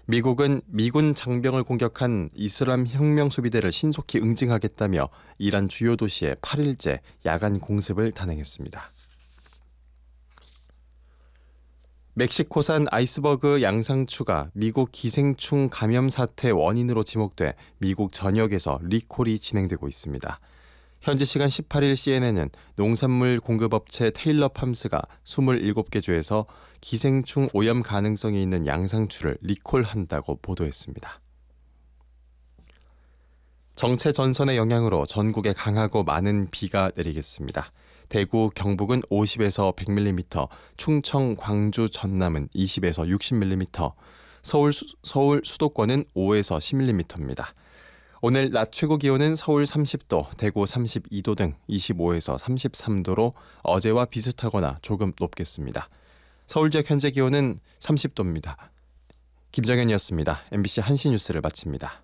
미국은 미군 장병을 공격한 이슬람 혁명 수비대를 신속히 응징하겠다며 이란 주요 도시에 8일째 야간 공습을 단행했습니다. 멕시코산 아이스버그 양상추가 미국 기생충 감염 사태 원인으로 지목돼 미국 전역에서 리콜이 진행되고 있습니다. 현지 시간 18일 CNN은 농산물 공급업체 테일러 팜스가 27개 주에서 기생충 오염 가능성이 있는 양상추를 리콜한다고 보도했습니다. 정체 전선의 영향으로 전국에 강하고 많은 비가 내리겠습니다. 대구, 경북은 50에서 100mm, 충청, 광주, 전남은 20에서 60mm, 서울 수도권은 5에서 10mm입니다. 오늘 낮 최고 기온은 서울 30도, 대구 32도 등 25에서 33도로 어제와 비슷하거나 조금 높겠습니다. 서울 지역 현재 기온은 30도입니다. 김정현이었습니다. MBC 한시 뉴스를 마칩니다.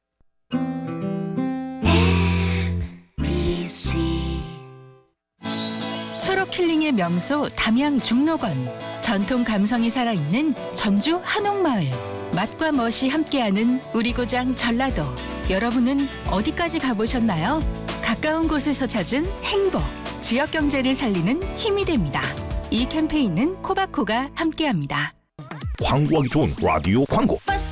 초록 힐링의 명소 담양 중록원. 전통 감성이 살아있는 전주 한옥마을. 맛과 멋이 함께하는 우리 고장 전라도. 여러분은 어디까지 가보셨나요? 가까운 곳에서 찾은 행복. 지역 경제를 살리는 힘이 됩니다. 이 캠페인은 코바코가 함께합니다. 광고하기 좋은 라디오 광고.